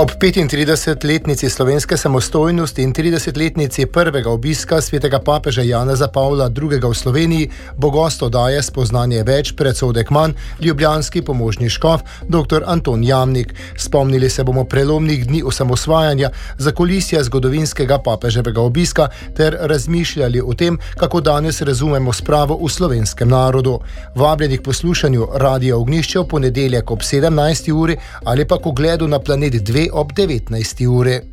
Ob 35-letnici slovenske samostojnosti in 30-letnici prvega obiska svetega papeža Janeza Pavla II. V Sloveniji bo gost oddaje Spoznanje več, predsodek manj, ljubljanski pomožni škof dr. Anton Jamnik. Spomnili se bomo prelomnih dni osamosvajanja, zakulisja zgodovinskega papeževega obiska ter razmišljali o tem, kako danes razumemo spravo v slovenskem narodu. Vabljeni k poslušanju Radia Ognjišče v ponedeljek ob 17. uri ali pa k ogledu na Planet 2 ob 19. uri.